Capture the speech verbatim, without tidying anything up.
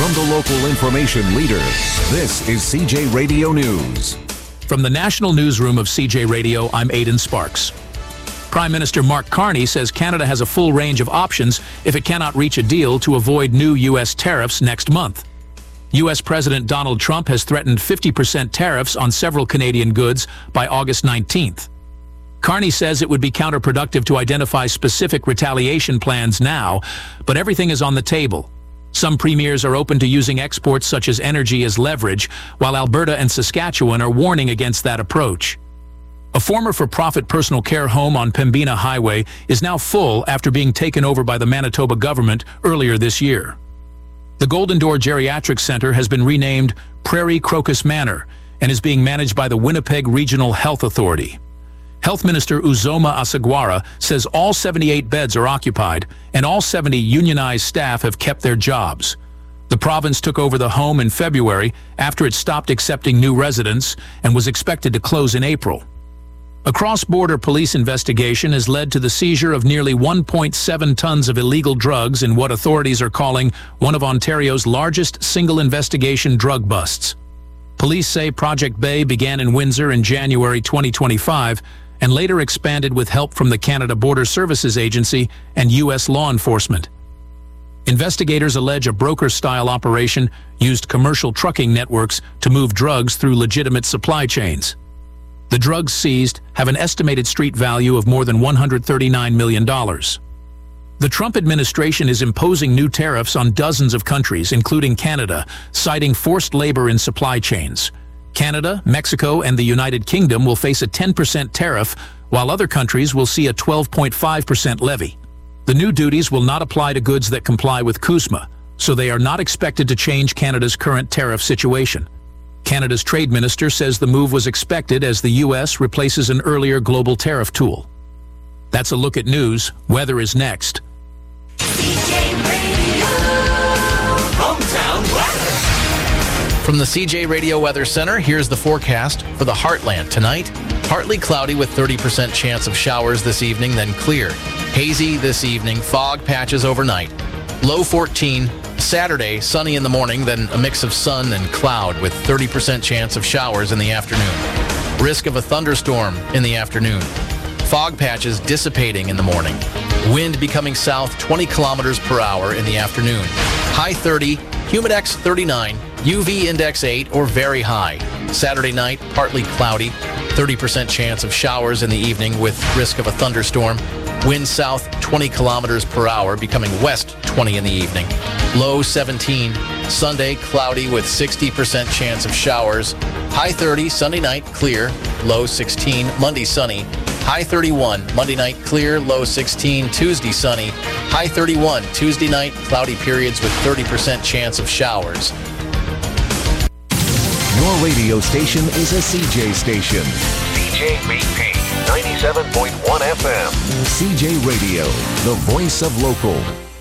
From the local information leader, this is C J Radio News. From the National Newsroom of C J Radio, I'm Aidan Sparks. Prime Minister Mark Carney says Canada has a full range of options if it cannot reach a deal to avoid new U S tariffs next month. U S President Donald Trump has threatened fifty percent tariffs on several Canadian goods by August nineteenth. Carney says it would be counterproductive to identify specific retaliation plans now, but everything is on the table. Some premiers are open to using exports such as energy as leverage, while Alberta and Saskatchewan are warning against that approach. A former for-profit personal care home on Pembina Highway is now full after being taken over by the Manitoba government earlier this year. The Golden Door Geriatric Centre has been renamed Prairie Crocus Manor and is being managed by the Winnipeg Regional Health Authority. Health Minister Uzoma Asagwara says all seventy-eight beds are occupied and all seventy unionized staff have kept their jobs. The province took over the home in February after it stopped accepting new residents and was expected to close in April. A cross-border police investigation has led to the seizure of nearly one point seven tons of illegal drugs in what authorities are calling one of Ontario's largest single investigation drug busts. Police say Project Bay began in Windsor in January twenty twenty-five and later expanded with help from the Canada Border Services Agency and U S law enforcement. Investigators allege a broker-style operation used commercial trucking networks to move drugs through legitimate supply chains. The drugs seized have an estimated street value of more than one hundred thirty-nine million dollars. The Trump administration is imposing new tariffs on dozens of countries, including Canada, citing forced labor in supply chains. Canada, Mexico, and the United Kingdom will face a ten percent tariff, while other countries will see a twelve point five percent levy. The new duties will not apply to goods that comply with CUSMA, so they are not expected to change Canada's current tariff situation. Canada's trade minister says the move was expected as the U S replaces an earlier global tariff tool. That's a look at news. Weather is next. From the C J Radio Weather Center, here's the forecast for the Heartland tonight. Partly cloudy with thirty percent chance of showers this evening, then clear. Hazy this evening, fog patches overnight. Low fourteen. Saturday, sunny in the morning, then a mix of sun and cloud with thirty percent chance of showers in the afternoon. Risk of a thunderstorm in the afternoon. Fog patches dissipating in the morning. Wind becoming south twenty kilometers per hour in the afternoon. High thirty, humidex thirty-nine, U V index eight or very high. Saturday night, partly cloudy, thirty percent chance of showers in the evening with risk of a thunderstorm. Wind south twenty kilometers per hour, becoming west twenty in the evening. Low seventeen. Sunday, cloudy with sixty percent chance of showers. High thirty, Sunday night, clear. Low sixteen. Monday, sunny. High thirty-one. Monday night, clear. Low sixteen. Tuesday, sunny. High thirty-one. Tuesday night, cloudy periods with thirty percent chance of showers. Your radio station is a C J station. C J Maintain ninety-seven point one F M. C J Radio, the voice of local.